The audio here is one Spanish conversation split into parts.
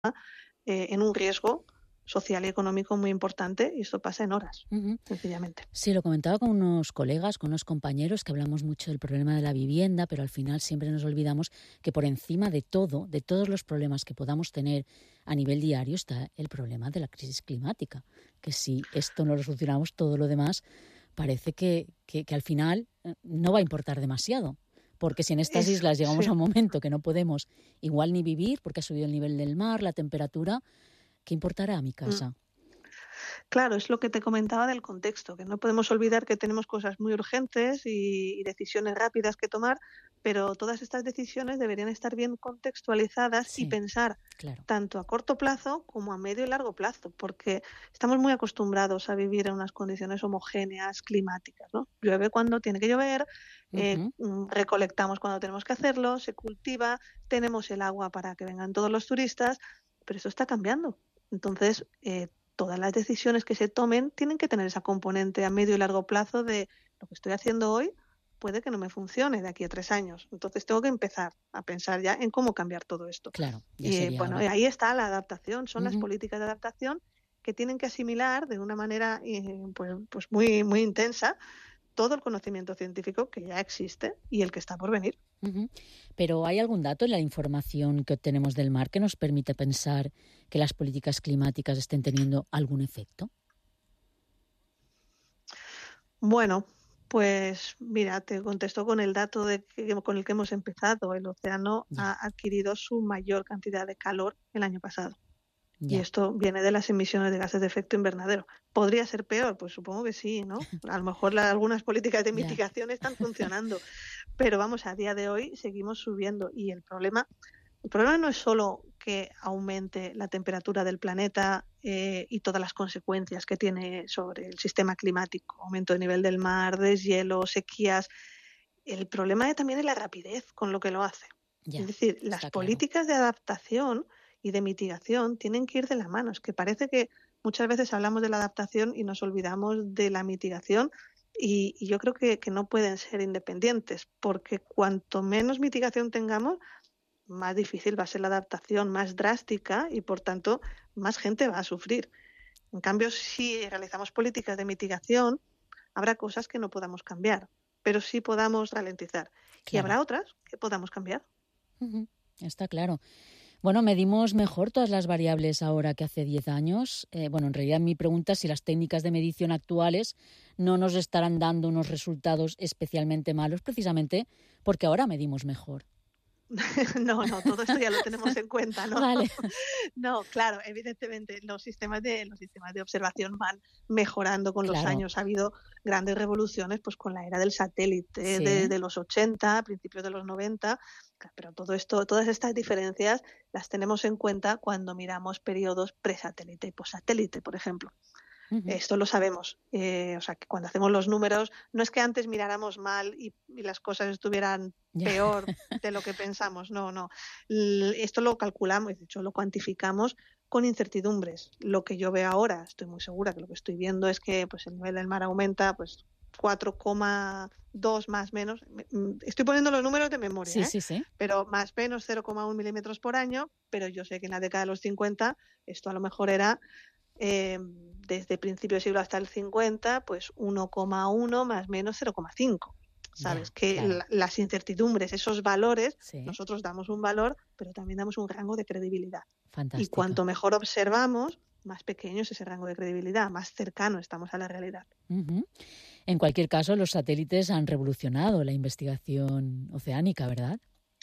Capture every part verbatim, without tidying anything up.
eh, en un riesgo social y económico muy importante, y esto pasa en horas, Ujú. sencillamente. Sí, lo comentaba con unos colegas, con unos compañeros, que hablamos mucho del problema de la vivienda, pero al final siempre nos olvidamos que por encima de todo, de todos los problemas que podamos tener a nivel diario, está el problema de la crisis climática. Que si esto no lo solucionamos, todo lo demás parece que, que, que al final eh, no va a importar demasiado. Porque si en estas Es, islas llegamos sí. a un momento que no podemos igual ni vivir, porque ha subido el nivel del mar, la temperatura, ¿qué importará a mi Mm. casa? Claro, es lo que te comentaba del contexto, que no podemos olvidar que tenemos cosas muy urgentes y, y decisiones rápidas que tomar, pero todas estas decisiones deberían estar bien contextualizadas y Sí, pensar claro. tanto a corto plazo como a medio y largo plazo, porque estamos muy acostumbrados a vivir en unas condiciones homogéneas climáticas, ¿no? Llueve cuando tiene que llover, eh, Ujú. mm, recolectamos cuando tenemos que hacerlo, se cultiva, tenemos el agua para que vengan todos los turistas, pero eso está cambiando. Entonces, eh, todas las decisiones que se tomen tienen que tener esa componente a medio y largo plazo de lo que estoy haciendo hoy puede que no me funcione de aquí a tres años. Entonces tengo que empezar a pensar ya en cómo cambiar todo esto. Claro, ya Y sería bueno, hora. ahí está la adaptación, son las Ujú. políticas de adaptación que tienen que asimilar de una manera eh, pues, pues muy, muy intensa todo el conocimiento científico que ya existe y el que está por venir. Ujú. Pero ¿hay algún dato en la información que obtenemos del mar que nos permite pensar que las políticas climáticas estén teniendo algún efecto? Bueno, pues mira, te contesto con el dato de que, con el que hemos empezado. El océano Ya, ha adquirido su mayor cantidad de calor el año pasado. Y ya. esto viene de las emisiones de gases de efecto invernadero. ¿Podría ser peor? Pues supongo que sí, ¿no? A lo mejor la- algunas políticas de Ya. mitigación están funcionando, pero vamos, a día de hoy seguimos subiendo y el problema, el problema no es solo que aumente la temperatura del planeta eh, y todas las consecuencias que tiene sobre el sistema climático, aumento del nivel del mar, deshielo, sequías. El problema también es la rapidez con lo que lo hace. Es Ya, decir, las está claro. políticas de adaptación y de mitigación tienen que ir de la mano. Es que parece que muchas veces hablamos de la adaptación y nos olvidamos de la mitigación y, y yo creo que, que no pueden ser independientes, porque cuanto menos mitigación tengamos, más difícil va a ser la adaptación, más drástica y, por tanto, más gente va a sufrir. En cambio, si realizamos políticas de mitigación, habrá cosas que no podamos cambiar, pero sí podamos ralentizar. Y Claro. habrá otras que podamos cambiar. Ujú. Está claro. Bueno, medimos mejor todas las variables ahora que hace diez años. Eh, bueno, en realidad mi pregunta es si las técnicas de medición actuales no nos estarán dando unos resultados especialmente malos, precisamente porque ahora medimos mejor. No, no, todo esto ya lo tenemos en cuenta, ¿no? Vale. No, claro, evidentemente los sistemas de los sistemas de observación van mejorando con los Claro. años. Ha habido grandes revoluciones, pues con la era del satélite de, Sí. de los ochenta, principios de los noventa, pero todo esto, todas estas diferencias las tenemos en cuenta cuando miramos periodos presatélite y possatélite, por ejemplo. Ujú. Esto lo sabemos. Eh, o sea, que cuando hacemos los números, no es que antes miráramos mal y, y las cosas estuvieran Ya. peor de lo que pensamos. No, no. L- esto lo calculamos, de hecho, lo cuantificamos con incertidumbres. Lo que yo veo ahora, estoy muy segura que lo que estoy viendo es que pues, el nivel del mar aumenta pues cuatro coma dos más menos. Estoy poniendo los números de Sí, memoria, ¿eh? sí, sí. Pero más menos cero coma uno milímetros por año, pero yo sé que en la década de los cincuenta esto a lo mejor era eh, desde principio del siglo hasta el cincuenta, pues uno coma uno más menos cero coma cinco. Sabes Ya, que claro. la, las incertidumbres, esos valores, Sí. nosotros damos un valor, pero también damos un rango de credibilidad. Y Fantástico. cuanto mejor observamos, más pequeño es ese rango de credibilidad, más cercano estamos a la realidad. Ujú. En cualquier caso, los satélites han revolucionado la investigación oceánica, ¿verdad?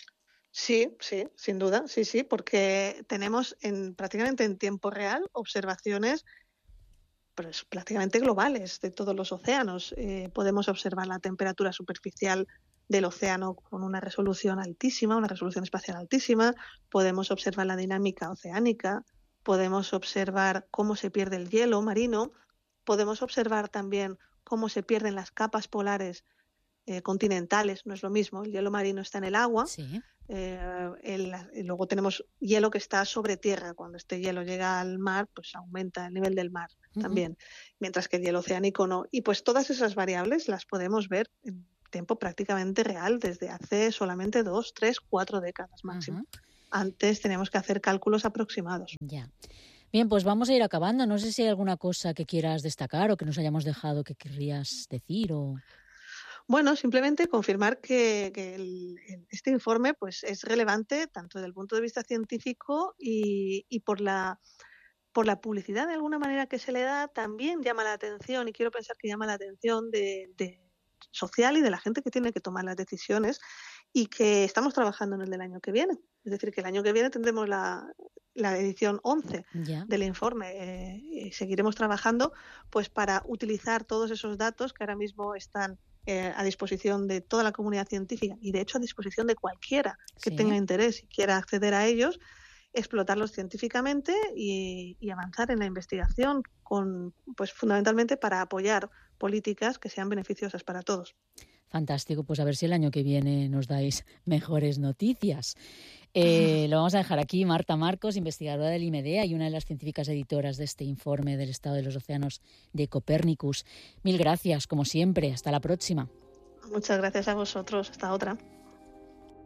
Sí, sí, sin duda, sí, sí, porque tenemos en, prácticamente en tiempo real observaciones pues, prácticamente globales de todos los océanos. Eh, podemos observar la temperatura superficial del océano con una resolución altísima, una resolución espacial altísima. Podemos observar la dinámica oceánica. Podemos observar cómo se pierde el hielo marino. Podemos observar también cómo se pierden las capas polares eh, continentales. No es lo mismo, el hielo marino está en el agua. Sí. Eh, el, y luego tenemos hielo que está sobre tierra. Cuando este hielo llega al mar, pues aumenta el nivel del mar Ujú. también, mientras que el hielo oceánico no. Y pues todas esas variables las podemos ver en tiempo prácticamente real desde hace solamente dos, tres, cuatro décadas máximo. Ajá. Antes teníamos que hacer cálculos aproximados. Ya. Bien, pues vamos a ir acabando. No sé si hay alguna cosa que quieras destacar o que nos hayamos dejado que querrías decir o... Bueno, simplemente confirmar que, que el, este informe pues, es relevante tanto desde el punto de vista científico y, y por la por la publicidad de alguna manera que se le da, también llama la atención, y quiero pensar que llama la atención de, de social y de la gente que tiene que tomar las decisiones, y que estamos trabajando en el del año que viene. Es decir, que el año que viene tendremos la, la edición once Ya. del informe eh, y seguiremos trabajando pues para utilizar todos esos datos que ahora mismo están eh, a disposición de toda la comunidad científica y de hecho a disposición de cualquiera que Sí. tenga interés y quiera acceder a ellos, explotarlos científicamente y, y avanzar en la investigación con, pues fundamentalmente para apoyar políticas que sean beneficiosas para todos. Fantástico, pues a ver si el año que viene nos dais mejores noticias. Eh, lo vamos a dejar aquí. Marta Marcos, investigadora del IMEDEA y una de las científicas editoras de este informe del estado de los océanos de Copernicus. Mil gracias, como siempre. Hasta la próxima. Muchas gracias a vosotros. Hasta otra.